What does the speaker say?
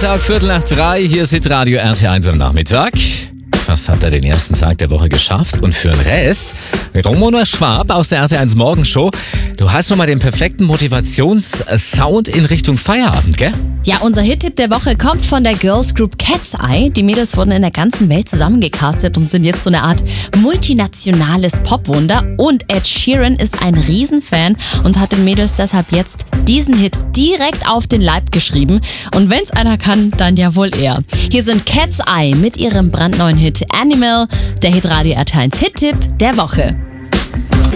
Donnerstag, 2:45, hier ist Hitradio RT1 am Nachmittag. Fast hat er den ersten Tag der Woche geschafft. Und für den Rest, Ramona Schwab aus der RT1 Morgenshow. Du hast nochmal den perfekten Motivationssound in Richtung Feierabend, gell? Ja, unser Hit-Tipp der Woche kommt von der Girls Group Cat's Eye. Die Mädels wurden in der ganzen Welt zusammengecastet und sind jetzt so eine Art multinationales Popwunder. Und Ed Sheeran ist ein Riesenfan und hat den Mädels deshalb jetzt diesen Hit direkt auf den Leib geschrieben. Und wenn's einer kann, dann ja wohl er. Hier sind Cat's Eye mit ihrem brandneuen Hit Animal, der Hitradio RT1 Hit-Tipp der Woche.